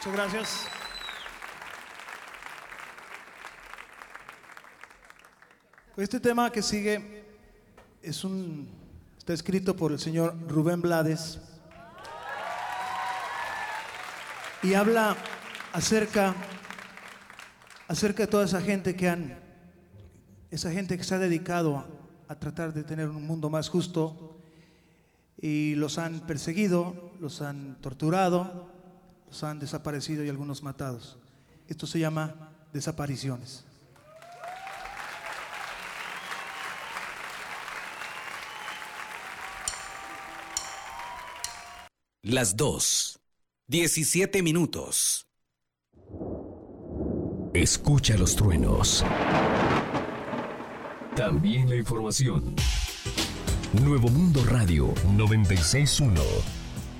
Muchas gracias. Este tema que sigue está escrito por el señor Rubén Blades y habla acerca de toda esa gente esa gente que se ha dedicado a tratar de tener un mundo más justo y los han perseguido, los han torturado, los han desaparecido y algunos matados. Esto se llama desapariciones. Las 2:17. Escucha los truenos. También la información. Nuevo Mundo Radio 96.1.